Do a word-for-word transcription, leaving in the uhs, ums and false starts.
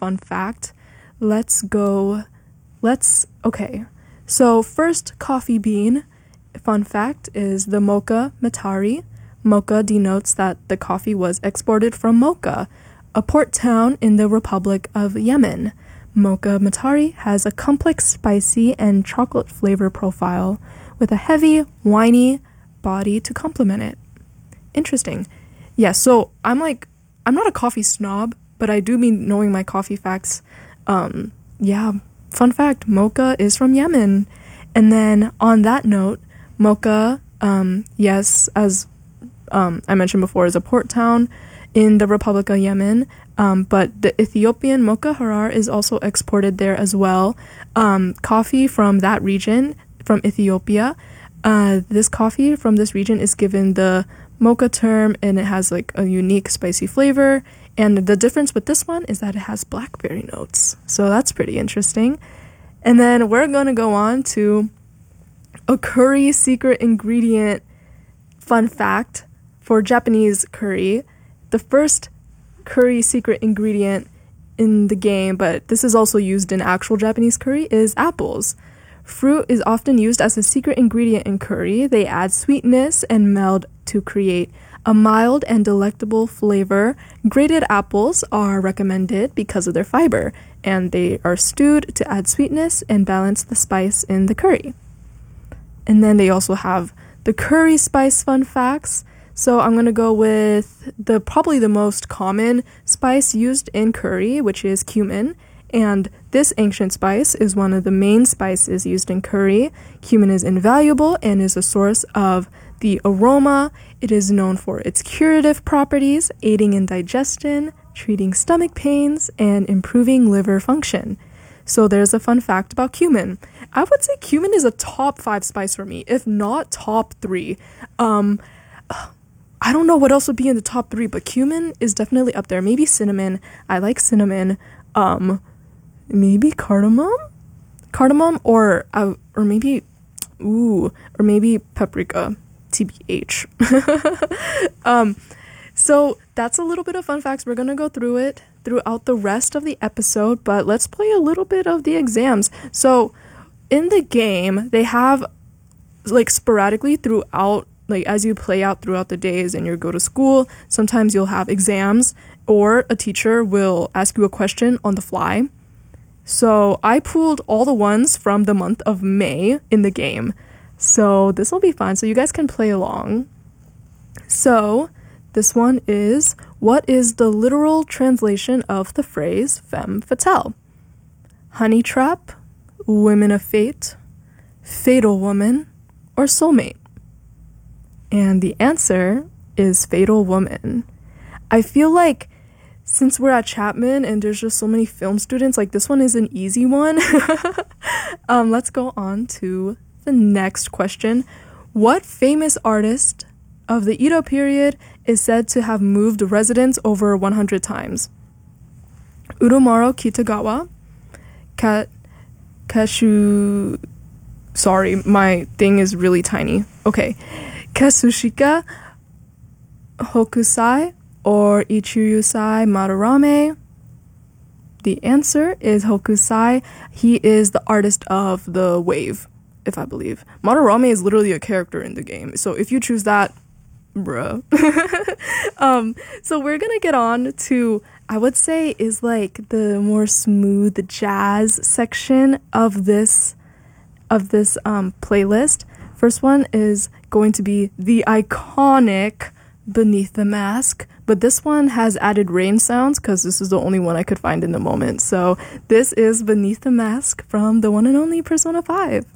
fun fact. Let's go. Let's, okay. So first, coffee bean. Fun fact is the Mocha Matari. Mocha denotes that the coffee was exported from Mocha, a port town in the Republic of Yemen. Mocha Matari has a complex spicy and chocolate flavor profile with a heavy, winey body to complement it. Interesting. Yeah, so I'm like, I'm not a coffee snob, but I do mean knowing my coffee facts. Um, yeah, fun fact, Mocha is from Yemen. And then on that note, Mocha, um, yes, as um, I mentioned before, is a port town in the Republic of Yemen. Um, but the Ethiopian Mocha Harar is also exported there as well. Um, coffee from that region, from Ethiopia, uh, this coffee from this region is given the Mocha term, and it has like a unique spicy flavor. And the difference with this one is that it has blackberry notes. So that's pretty interesting. And then we're going to go on to a curry secret ingredient fun fact for Japanese curry. The first curry secret ingredient in the game, but this is also used in actual Japanese curry, is apples. Fruit is often used as a secret ingredient in curry. They add sweetness and meld to create a mild and delectable flavor. Grated apples are recommended because of their fiber, and they are stewed to add sweetness and balance the spice in the curry. And then they also have the curry spice fun facts. So I'm going to go with the probably the most common spice used in curry, which is cumin. And this ancient spice is one of the main spices used in curry. Cumin is invaluable and is a source of the aroma. It is known for its curative properties, aiding in digestion, treating stomach pains, and improving liver function. So there's a fun fact about cumin. I would say cumin is a top five spice for me, if not top three. Um, I don't know what else would be in the top three, but cumin is definitely up there. Maybe cinnamon. I like cinnamon. Um, maybe cardamom? Cardamom or, uh, or maybe, ooh, or maybe paprika. T B H. um, so that's a little bit of fun facts. We're going to go through it throughout the rest of the episode, but let's play a little bit of the exams. So in the game, they have like sporadically throughout, like as you play out throughout the days and you go to school, sometimes you'll have exams or a teacher will ask you a question on the fly. So I pulled all the ones from the month of May in the game. So this will be fun, so you guys can play along. So this one is, what is the literal translation of the phrase femme fatale? Honey trap, women of fate, fatal woman, or soulmate? And the answer is fatal woman. I feel like since we're at Chapman and there's just so many film students, like this one is an easy one. um, let's go on to the next question. What famous artist of the Edo period is said to have moved residence over one hundred times? Urumaro Kitagawa, Ka- Kashu... Sorry, my thing is really tiny. Okay. Kazushika Hokusai or Ichirusai Madarame? The answer is Hokusai. He is the artist of the wave, if I believe. Madarame is literally a character in the game. So if you choose that, bruh. um, so we're gonna get on to, I would say, is like the more smooth jazz section of this of this um playlist. First one is going to be the iconic Beneath the Mask, but this one has added rain sounds because this is the only one I could find in the moment. So this is Beneath the Mask from the one and only Persona five.